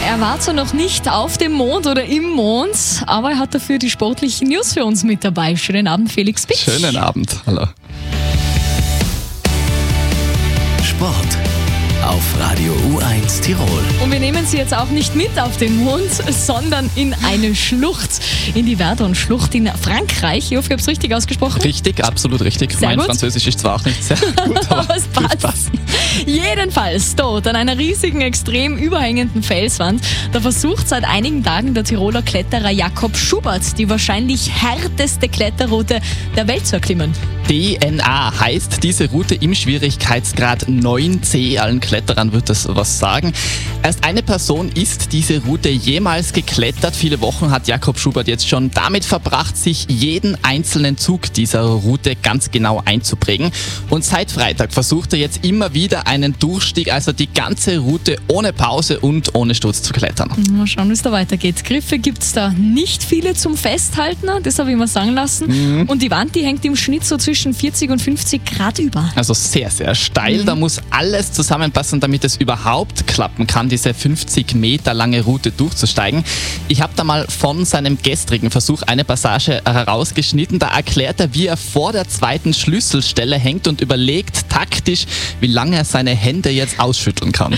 er war zwar noch nicht auf dem Mond oder im Mond, aber er hat dafür die sportlichen News für uns mit dabei. Schönen Abend, Felix Pitsch. Schönen Abend, hallo. Sport auf Radio U1 Tirol. Und wir nehmen Sie jetzt auch nicht mit auf den Mond, sondern in eine Schlucht, in die Verdun-Schlucht in Frankreich. Ich hoffe, ich habe es richtig ausgesprochen. Richtig, absolut richtig. Sehr mein gut. Französisch ist zwar auch nicht sehr gut, aber es passt. Jedenfalls dort an einer riesigen, extrem überhängenden Felswand, da versucht seit einigen Tagen der Tiroler Kletterer Jakob Schubert die wahrscheinlich härteste Kletterroute der Welt zu erklimmen. DNA heißt diese Route im Schwierigkeitsgrad 9C. Allen Kletterern wird das was sagen. Erst eine Person ist diese Route jemals geklettert. Viele Wochen hat Jakob Schubert jetzt schon damit verbracht, sich jeden einzelnen Zug dieser Route ganz genau einzuprägen. Und seit Freitag versucht er jetzt immer wieder einen Durchstieg, also die ganze Route ohne Pause und ohne Sturz zu klettern. Mal schauen, wie es da weitergeht. Griffe gibt es da nicht viele zum Festhalten, das habe ich mir sagen lassen. Und die Wand, die hängt im Schnitt so zwischen 40 und 50 Grad über. Also sehr, sehr steil. Da muss alles zusammenpassen, damit es überhaupt klappen kann, diese 50 Meter lange Route durchzusteigen. Ich habe da mal von seinem gestrigen Versuch eine Passage herausgeschnitten. Da erklärt er, wie er vor der zweiten Schlüsselstelle hängt und überlegt taktisch, wie lange er seine Hände jetzt ausschütteln kann.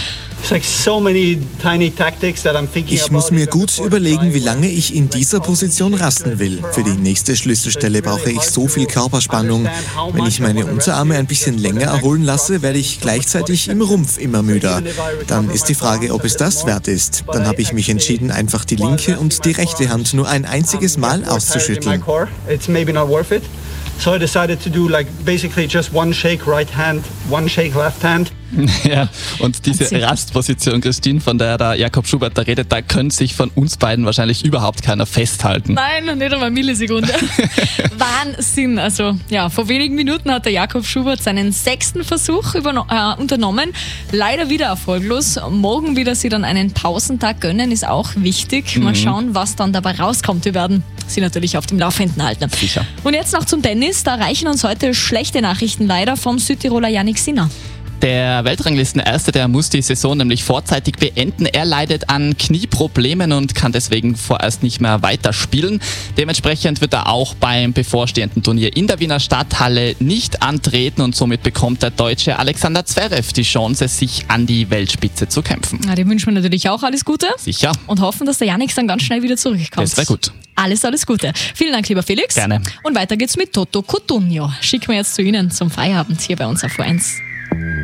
Ich muss mir gut überlegen, wie lange ich in dieser Position rasten will. Für die nächste Schlüsselstelle brauche ich so viel Körperspannung. Wenn ich meine Unterarme ein bisschen länger erholen lasse, werde ich gleichzeitig im Rumpf immer müder. Dann ist die Frage, ob es das wert ist. Dann habe ich mich entschieden, einfach die linke und die rechte Hand nur ein einziges Mal auszuschütteln. So I decided to do basically just one shake right hand, one shake left hand. Ja, und diese Rastposition, Christine, von der da Jakob Schubert da redet, da könnte sich von uns beiden wahrscheinlich überhaupt keiner festhalten. Nein, nicht einmal Millisekunde. Wahnsinn. Also ja, vor wenigen Minuten hat der Jakob Schubert seinen 6. Versuch unternommen. Leider wieder erfolglos. Morgen wieder sie dann einen Pausentag gönnen, ist auch wichtig. Mal schauen, was dann dabei rauskommt. Wir werden sie natürlich auf dem Laufenden halten. Sicher. Und jetzt noch zum Tennis. Da erreichen uns heute schlechte Nachrichten leider vom Südtiroler Jannik Sinner. Der Weltranglisten-Erste, der muss die Saison nämlich vorzeitig beenden. Er leidet an Knieproblemen und kann deswegen vorerst nicht mehr weiterspielen. Dementsprechend wird er auch beim bevorstehenden Turnier in der Wiener Stadthalle nicht antreten und somit bekommt der Deutsche Alexander Zverev die Chance, sich an die Weltspitze zu kämpfen. Ja, dem wünschen wir natürlich auch alles Gute. Sicher. Und hoffen, dass der Jannik dann ganz schnell wieder zurückkommt. Das wäre gut. Alles Gute. Vielen Dank, lieber Felix. Gerne. Und weiter geht's mit Toto Cutugno. Schicken wir jetzt zu Ihnen zum Feierabend hier bei uns auf U1.